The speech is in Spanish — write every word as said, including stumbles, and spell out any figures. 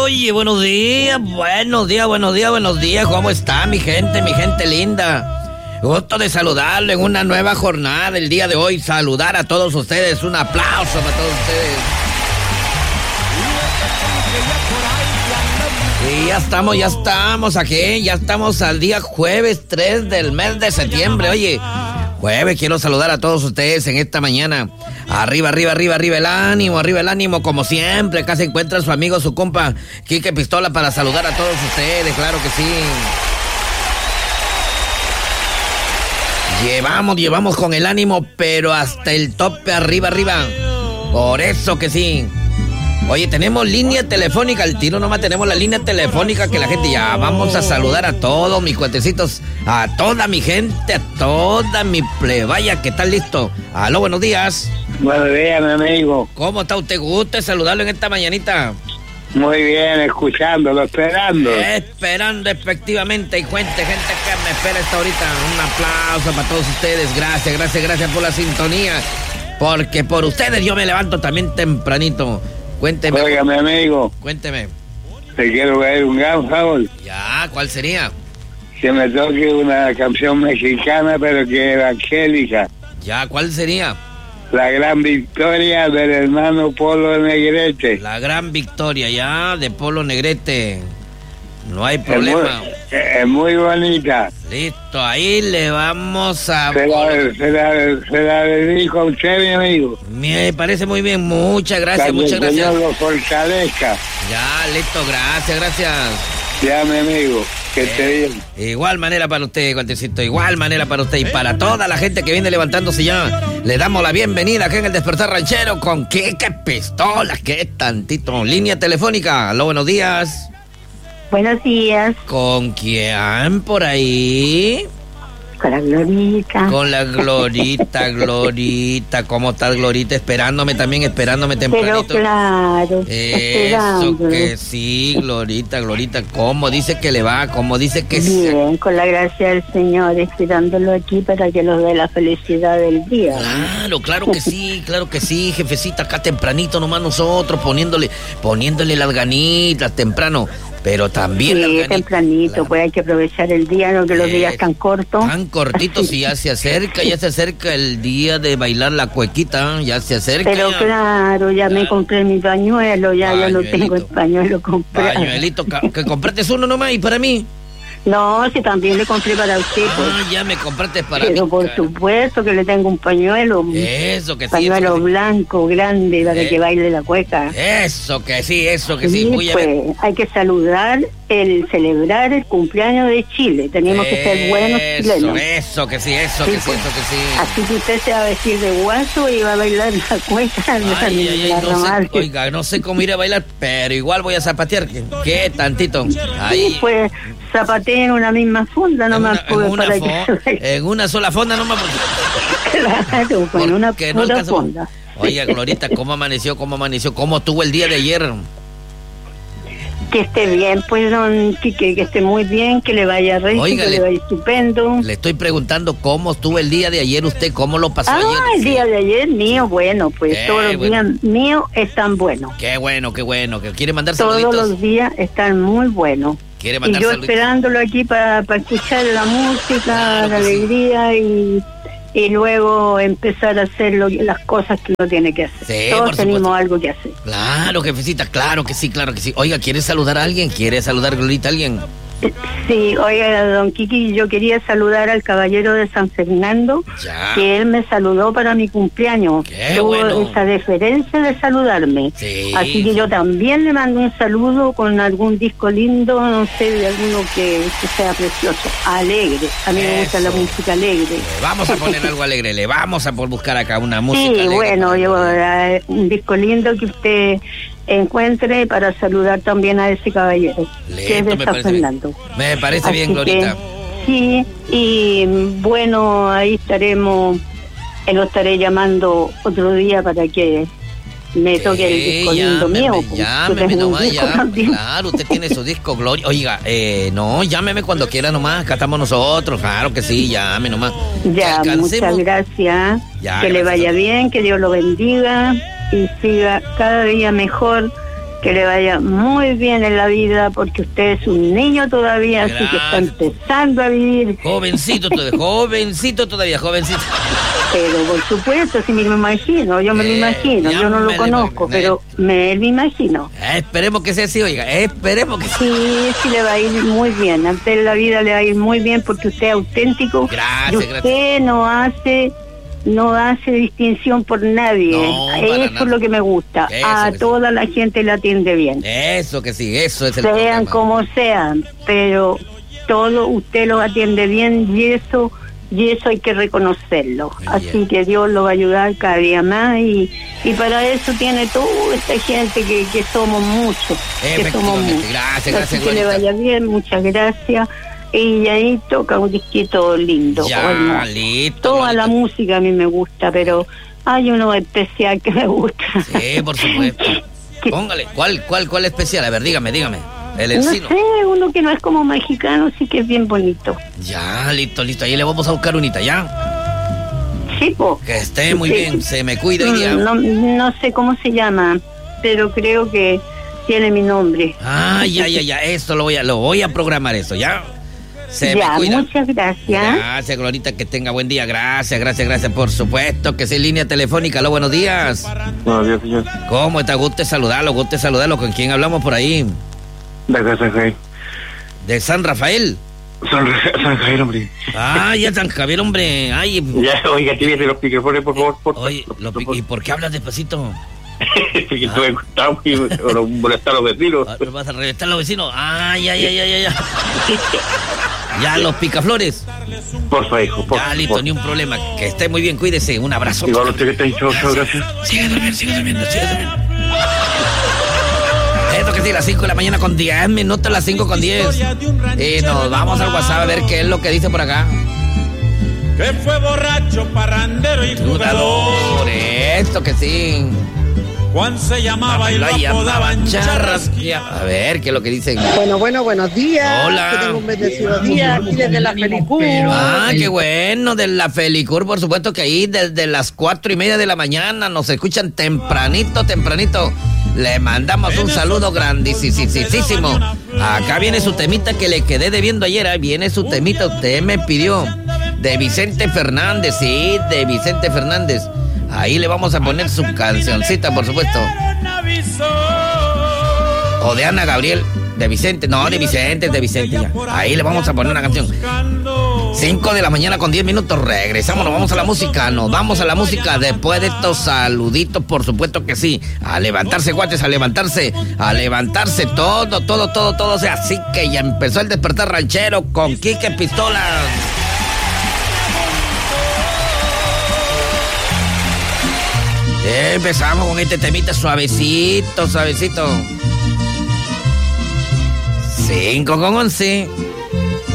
Oye, buenos días, buenos días, buenos días, buenos días. ¿Cómo está mi gente, mi gente linda? Gusto de saludarle en una nueva jornada el día de hoy. Saludar a todos ustedes. Un aplauso para todos ustedes. Y ya estamos, ya estamos aquí. Ya estamos al día jueves tres del mes de septiembre. Oye, jueves, quiero saludar a todos ustedes en esta mañana. Arriba, arriba, arriba, arriba el ánimo, arriba el ánimo, como siempre. Acá se encuentra su amigo, su compa, Quique Pistola, para saludar a todos ustedes, claro que sí. Llevamos, llevamos con el ánimo, pero hasta el tope, arriba, arriba. Por eso que sí. Oye, tenemos línea telefónica, al tiro nomás tenemos la línea telefónica que la gente ya vamos a saludar a todos mis cuatecitos, a toda mi gente, a toda mi plebaya que está listo. Aló, buenos días. Buenos días, mi amigo. ¿Cómo está usted? ¿Gusta saludarlo en esta mañanita? Muy bien, escuchándolo, esperando. Esperando efectivamente, y cuente gente que me espera esta ahorita. Un aplauso para todos ustedes, gracias, gracias, gracias por la sintonía, porque por ustedes yo me levanto también tempranito. Cuénteme. Oiga, mi amigo. Cuénteme. Te quiero ver un gran favor. Ya, ¿cuál sería? Que me toque una canción mexicana, pero que evangélica. Ya, ¿cuál sería? La gran victoria del hermano Polo Negrete. La gran victoria, ya, de Polo Negrete. No hay problema. Es muy, es muy bonita. Listo, ahí le vamos a... Se la, se la, se la dedico a usted, mi amigo. Me parece muy bien, muchas gracias, Para muchas que el gracias. Señor lo fortalezca. Ya, listo, gracias, gracias. Ya, mi amigo, que eh, esté bien. Igual manera para usted, Guantecito, igual manera para usted y para toda la gente que viene levantándose ya. Le damos la bienvenida acá en el Despertar Ranchero con Quique Pistola, qué tantito. Línea telefónica, aló, buenos días. Buenos días. ¿Con quién por ahí? Con la Glorita. Con la Glorita, Glorita. ¿Cómo estás, Glorita? Esperándome también, esperándome tempranito. Pero claro, Eso que sí, Glorita, Glorita. ¿Cómo dice que le va? ¿Cómo dice que sí? Bien, con la gracia del Señor, esperándolo aquí para que nos dé la felicidad del día. Claro, claro que sí, claro que sí, jefecita. Acá tempranito nomás nosotros, poniéndole, poniéndole las ganitas temprano. Pero también... Sí, tempranito, claro. Pues hay que aprovechar el día, no que los días eh, tan cortos. Tan cortitos y ya se acerca, ya se acerca el día de bailar la cuequita, ya se acerca. Pero ya. Claro, ya, ya me compré mi pañuelo, ya, ya lo tengo el pañuelo comprado. Pañuelito, que compraste uno nomás y para mí. No, si también le compré para usted. Ah, pues. ya me compraste para Pero mí. por supuesto que le tengo un pañuelo. Eso que sí. Pañuelo eso que blanco, grande, para eh, que baile la cueca. Eso que sí, eso que sí. Sí, Muy pues, bien. hay que saludar, el celebrar el cumpleaños de Chile. Tenemos que ser buenos chilenos. Eso que sí, eso sí, que sí, pues. eso que sí. Así que usted se va a vestir de guaso y va a bailar la cueca. Ay, ay, ay, la no sé, oiga, no sé cómo ir a bailar, pero igual voy a zapatear. ¿Qué tantito? Ahí. Sí, pues zapateen en una misma funda nomás. En una, en, una para fo- que... en una sola fonda nomás. Porque... Claro, pues en una Porque no pura alcanzo- fonda. Oiga, Glorita, ¿cómo amaneció? ¿Cómo amaneció? ¿Cómo estuvo el día de ayer? Que esté bien, pues, don Quique, que esté muy bien, que le vaya recio, Oiga, que le- le vaya estupendo. Le estoy preguntando cómo estuvo el día de ayer usted, cómo lo pasó Ah, ayer. el día de ayer mío, bueno, pues Qué todos los bueno. días míos están buenos. Qué bueno, qué bueno, que quiere mandar Todos saluditos. los días están muy buenos. Quiere Y mandar yo saluditos. esperándolo aquí para escuchar la música, Claro la que sí. alegría y, y luego empezar a hacer lo- las cosas que uno tiene que hacer. Sí, Todos por tenemos supuesto. algo que hacer. Claro, jefecita, claro que sí, claro que sí. Oiga, ¿quiere saludar a alguien? ¿Quiere saludar, Glorita, a alguien? Sí, oiga, don Kiki, yo quería saludar al caballero de San Fernando, Ya. que él me saludó para mi cumpleaños. Qué Tuvo bueno. esa deferencia de saludarme. Sí. Así que yo también le mando un saludo con algún disco lindo, no sé, de alguno que, que sea precioso, alegre. A mí me gusta la Eso. música alegre. Le vamos a poner algo alegre, le vamos a por buscar acá una música Sí, alegre. bueno, yo, eh, un disco lindo que usted encuentre para saludar también a ese caballero, que es Listo, de me San parece bien. Fernando. Me parece Así bien, Glorita. que, sí, y bueno, ahí estaremos, eh, lo estaré llamando otro día para que me toque el disco lindo llámeme, mío. Pues, yo llámeme tengo un nomás, disco ya. también. Claro, usted tiene su disco, Gloria. Oiga, eh, no, llámeme cuando quiera nomás, acá estamos nosotros, claro que sí, llame nomás. Ya, Que muchas alcancemos- gracias, Ya, que le gracias. vaya bien, que Dios lo bendiga y siga cada día mejor que le vaya muy bien en la vida, porque usted es un niño todavía, Gracias. así que está empezando a vivir. Jovencito todavía, jovencito todavía, jovencito. Pero por supuesto, si me lo imagino, yo me lo Eh, imagino, ya yo no me lo lo conozco, imaginé. pero me lo imagino. Eh, esperemos que sea así, oiga, esperemos que sea. Sí, sí le va a ir muy bien, antes en la vida le va a ir muy bien porque usted es auténtico. Gracias, y usted gracias. no hace no hace distinción por nadie. No, para Eso nada. es lo que me gusta. Eso a que sí. toda la gente le atiende bien. Eso que sí, eso es el Sean problema. como sean, pero todo usted los atiende bien y eso y eso hay que reconocerlo. Muy Así bien. que Dios lo va a ayudar cada día más y, y para eso tiene toda esta gente que, que somos muchos, que somos Efectivamente. muchos. Gracias, gracias, Así que le Glorita. vaya bien, muchas gracias. Y ahí toca un disquito lindo. Ya, bueno. listo. Toda la Glorita. música a mí me gusta, pero hay uno especial que me gusta. Sí, por supuesto. Póngale, ¿cuál, cuál, cuál especial? A ver, dígame, dígame. El No encino. sé, uno que no es como mexicano, sí que es bien bonito. Ya, listo, listo. Ahí le vamos a buscar unita, ¿ya? Sí, po. Que esté muy Sí. bien. Se me cuida hoy día. Mm, No, no sé cómo se llama, pero creo que tiene mi nombre. Ah, ya, ya, ya. Esto lo voy a, lo voy a programar eso, ¿ya? Se ya, me cuida. muchas gracias. Gracias, Glorita, que tenga buen día. Gracias, gracias, gracias. Por supuesto que sí, línea telefónica. Aló, buenos días. Buenos días, señor. ¿Cómo está? Guste saludarlo, guste saludarlo. ¿Con quién hablamos por ahí? De acá, San Javier. ¿De San Rafael? San, San Javier, hombre. Ah, ya San Javier, hombre. Ay, Ya, oiga, tío, de los micrófonos, por favor. Por, oye, lo pi- ¿y por qué hablas despacito? Porque estuve gustado y molestar a los vecinos. Ah, ¿me vas a reventar a los vecinos? Ah, ya, ya, ya, ya, ya. Ya, los picaflores. Porfa, hijo, por Ya, listo, ni un problema. Que esté muy bien, cuídese. Un abrazo. Igual usted que está hinchado, chao, gracias. Sigue durmiendo, sigue durmiendo, sigue durmiendo. Esto que sí, las cinco de la mañana con diez minutos, las cinco con diez. Y nos vamos al WhatsApp a ver qué es lo que dice por acá. Que fue borracho, parrandero y jugador. Jugador, esto que sí. Juan se llamaba y lo La apodaban llamaban Charras. charras. A ver, ¿qué es lo que dicen? Bueno, bueno, buenos días. Hola. Que tengo un bendecido día aquí desde la Felicur. Ah, qué bueno, de la Felicur, por supuesto que ahí desde las cuatro y media de la mañana nos escuchan tempranito, tempranito. Le mandamos un saludo grandísimo. Acá viene su temita que le quedé debiendo ayer. Ahí viene su temita, usted me pidió. De Vicente Fernández, sí, de Vicente Fernández. Ahí le vamos a poner su cancioncita, por supuesto. O de Ana Gabriel, de Vicente, no, de Vicente, de Vicente ya. Ahí le vamos a poner una canción. cinco de la mañana con diez minutos, regresamos, nos vamos a la música, nos vamos a la música después de estos saluditos, por supuesto que sí. A levantarse, guates, a levantarse, a levantarse, todo, todo, todo, todo. O sea, así que ya empezó el despertar ranchero con Quique Pistola. Empezamos con este temita suavecito, suavecito. cinco con once.